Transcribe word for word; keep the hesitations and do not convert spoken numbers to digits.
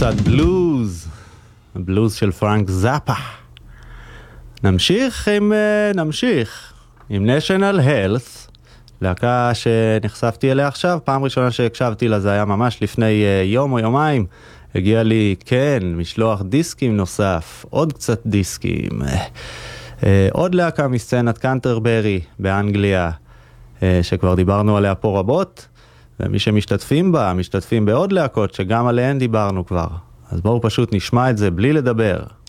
קצת בלוז, בלוז של פרנק זאפה. נמשיך עם, נמשיך עם National Health, להקה שנחשפתי אליה עכשיו. פעם ראשונה שהקשבתי לה זה היה ממש לפני יום או יומיים. הגיע לי, כן, משלוח דיסקים נוסף, עוד קצת דיסקים. עוד להקה מסצנת קנטרברי באנגליה, שכבר דיברנו עליה פה רבות, ומי שמשתתפים בה, משתתפים בעוד להקות שגם עליהן דיברנו כבר. אז בואו פשוט נשמע את זה בלי לדבר.